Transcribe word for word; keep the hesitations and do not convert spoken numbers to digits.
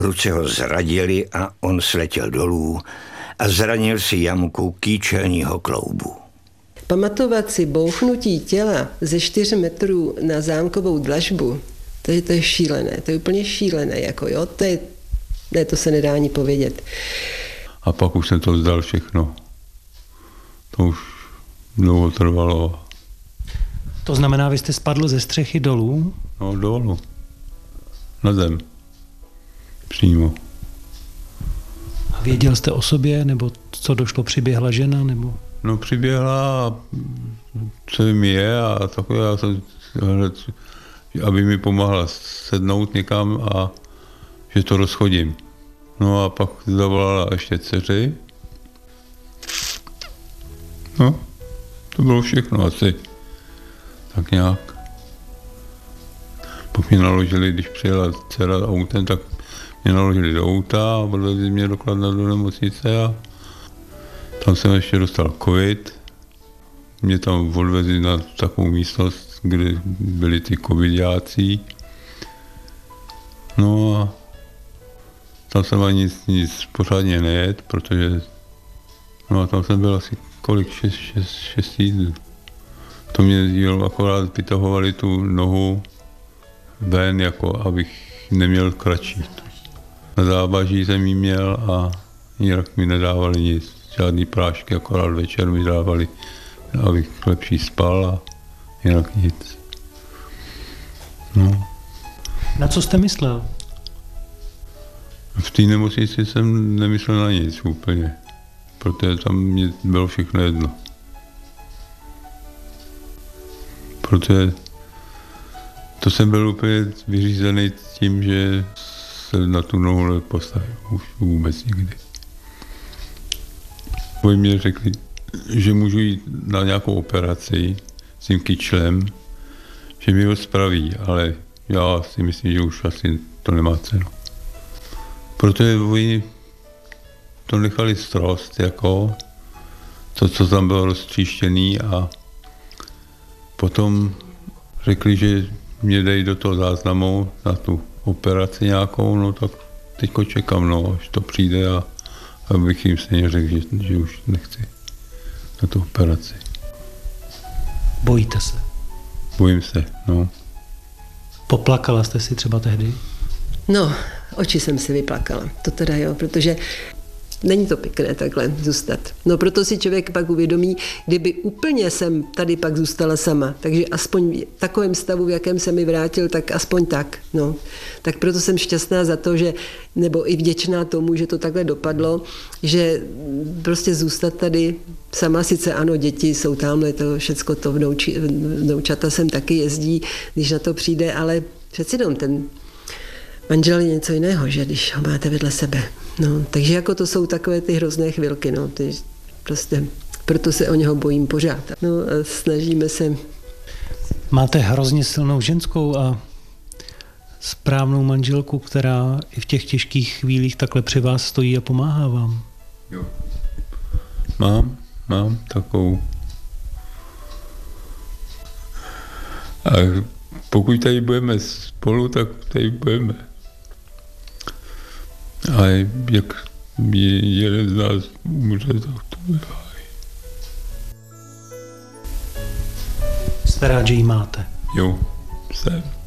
Ruce ho zradili a on sletěl dolů a zranil si jamku kýčelního kloubu. Pamatovat si bouchnutí těla ze čtyř metrů na zámkovou dlažbu, to je, to je šílené, to je úplně šílené, jako jo, to je, ne, to se nedá ani povědět. A pak už jsem to vzdal všechno. To už dlouho trvalo. To znamená, vy jste spadl ze střechy dolů? No dolů. Na zem. Přímo. A věděl jste o sobě, nebo co došlo, přiběhla žena, nebo? No přiběhla, co mi je a takové, já jsem, aby mi pomáhla sednout někam a že to rozchodím. No a pak zavolala ještě dceři. No, to bylo všechno asi. Tak nějak. Pak mě naložili, když přijela dcera autem, tak mě naložili do auta a odvezli mě do Kladna do nemocnice a tam jsem ještě dostal covid. Mě tam odvezli na takovou místnost, kde byli ty covidáci. No a tam jsem ani nic, nic pořádně nejet, protože no a tam jsem byl asi kolik, šest, šest, šest týdnů. To mě jel, akorát vytahovali tu nohu ven, jako abych neměl kratší. Na závaží jsem jí měl a jinak mi nedávali nic. Žádný prášky, akorát večer mi dávali, abych lepší spal a jinak nic. No. Na co jste myslel? V té nemocnici jsem nemyslel na nic úplně, protože tam mě bylo všechno jedno. Protože to jsem byl úplně vyřízený tím, že se na tu nohu nepostavil už vůbec nikdy. Oni mě řekli, že můžu jít na nějakou operaci s tím kyčlem, že mi ho spraví, ale já si myslím, že už asi to nemá cenu. Protože oni to nechali strost, jako to, co tam bylo roztříštěný a potom řekli, že mě dej do toho záznamu na tu operaci nějakou, no tak teďko čekám, no, až to přijde a abych jim stejně řekl, že, že už nechci na tu operaci. Bojíte se? Bojím se, no. Poplakala jste si třeba tehdy? No, oči jsem si vyplakala, to teda jo, protože není to pěkné takhle zůstat. No proto si člověk pak uvědomí, kdyby úplně jsem tady pak zůstala sama, takže aspoň v takovém stavu, v jakém se mi vrátil, tak aspoň tak. No. Tak proto jsem šťastná za to, že, nebo i vděčná tomu, že to takhle dopadlo, že prostě zůstat tady sama, sice ano, děti jsou tamhle, to všecko to vnouči, vnoučata sem taky jezdí, když na to přijde, ale přeci jenom ten manžel je něco jiného, že když ho máte vedle sebe. No, takže jako to jsou takové ty hrozné chvilky, no, ty prostě, proto se o něho bojím pořád. No a snažíme se. Máte hrozně silnou ženskou a správnou manželku, která i v těch těžkých chvílích takhle při vás stojí a pomáhá vám. Jo. Mám, mám takovou. A pokud tady budeme spolu, tak tady budeme. A jak jeden z nás umře, tak to je háj. Jste rád, že ji máte? Jo, jsem.